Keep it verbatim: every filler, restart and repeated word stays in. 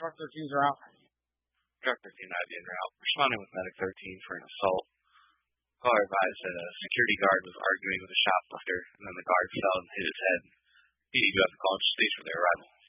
Truck thirteens are out. Truck thirteen I V en route. Responding with Medic thirteen for an assault. Caller advised that a security guard was arguing with a shoplifter, and then the guard fell and hit his head. P D, you have to call into stage for their arrival.